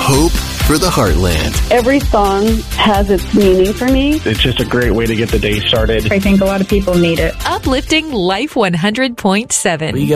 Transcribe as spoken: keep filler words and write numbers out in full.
hope for the heartland. Every song has its meaning for me. It's just a great way to get the day started. I think a lot of people need it. Uplifting Life one hundred point seven.